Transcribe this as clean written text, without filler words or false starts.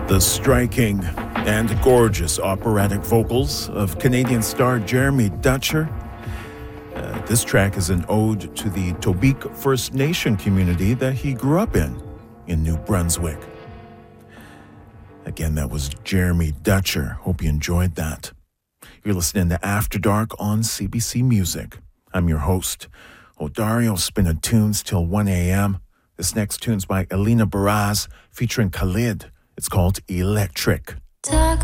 The striking and gorgeous operatic vocals of Canadian star Jeremy Dutcher. This track is an ode to the Tobique First Nation community that he grew up in New Brunswick. Again, that was Jeremy Dutcher. Hope you enjoyed that. You're listening to After Dark on CBC Music. I'm your host, Odario, spinning tunes till 1 a.m. This next tune's by Elena Baraz featuring Khalid. It's called Electric.